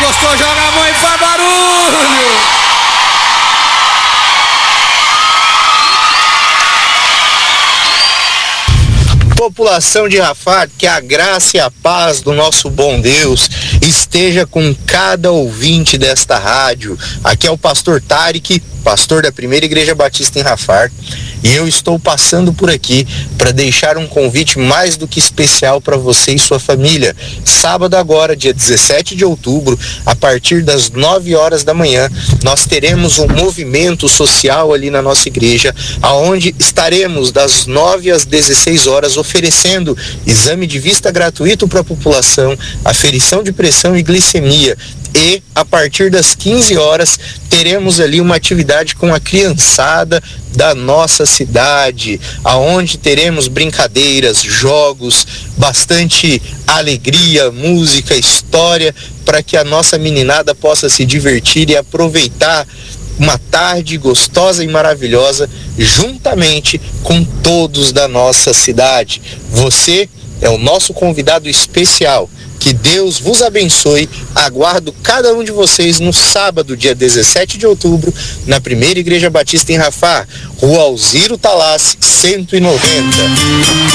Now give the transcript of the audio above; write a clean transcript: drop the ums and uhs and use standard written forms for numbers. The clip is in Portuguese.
gostou, joga a mão e faz barulho! População de Rafar, que a graça e a paz do nosso bom Deus esteja com cada ouvinte desta rádio. Aqui é o pastor Tarek, pastor da Primeira Igreja Batista em Rafar, e eu estou passando por aqui para deixar um convite mais do que especial para você e sua família. Sábado agora, dia 17 de outubro, a partir das 9 horas da manhã, nós teremos um movimento social ali na nossa igreja, aonde estaremos das 9 às 16 horas oferecendo exame de vista gratuito para a população, aferição de pressão e glicemia. E a partir das 15 horas teremos ali uma atividade com a criançada da nossa cidade, aonde teremos brincadeiras, jogos, bastante alegria, música, história, para que a nossa meninada possa se divertir e aproveitar uma tarde gostosa e maravilhosa juntamente com todos da nossa cidade. Você é o nosso convidado especial. Que Deus vos abençoe. Aguardo cada um de vocês no sábado, dia 17 de outubro, na Primeira Igreja Batista em Rafar, Rua Alziro Talassi, 190.